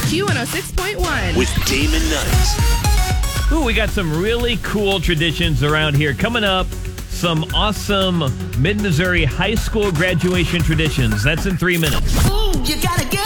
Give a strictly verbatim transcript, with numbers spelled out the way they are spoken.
Q one oh six point one. With Damon Knight. Ooh, we got some really cool traditions around here. Coming up, some awesome Mid-Missouri high school graduation traditions. That's in three minutes. Ooh, you gotta get